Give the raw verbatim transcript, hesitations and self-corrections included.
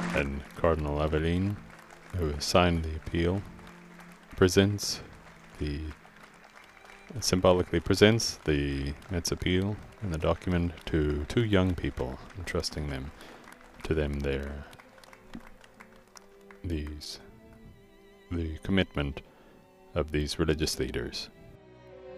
And Cardinal Aveline, who has signed the appeal, presents the symbolically presents the Met's appeal and the document to two young people, entrusting them to them their these the commitment of these religious leaders.